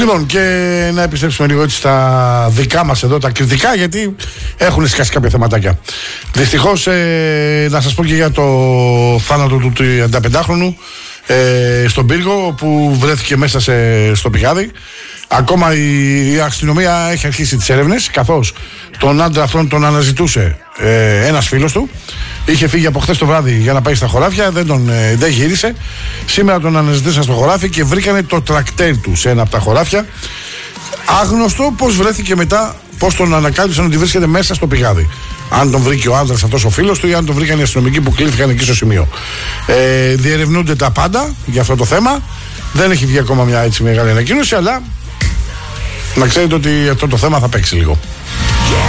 Λοιπόν, και να επιστρέψουμε λίγο έτσι στα δικά μας εδώ, τα κριτικά, γιατί έχουν σκάσει κάποια θεματάκια. Δυστυχώς, να σας πω και για το θάνατο του 35χρονου στον Πύργο, που βρέθηκε μέσα στο πηγάδι. Ακόμα η αστυνομία έχει αρχίσει τις έρευνες, καθώς τον άντρα αυτόν τον αναζητούσε ένας φίλος του. Είχε φύγει από χθες το βράδυ για να πάει στα χωράφια, δεν γύρισε. Σήμερα τον αναζητήσαν στο χωράφι και βρήκανε το τρακτέρ του σε ένα από τα χωράφια. Άγνωστο πώς βρέθηκε μετά, πώς τον ανακάλυψαν ότι βρίσκεται μέσα στο πηγάδι. Αν τον βρήκε ο άντρας αυτός ο φίλος του ή αν τον βρήκαν οι αστυνομικοί που κλήθηκαν εκεί στο σημείο. Διερευνούνται τα πάντα για αυτό το θέμα. Δεν έχει βγει ακόμα μια έτσι μεγάλη ανακοίνωση, αλλά να ξέρετε ότι αυτό το θέμα θα παίξει λίγο.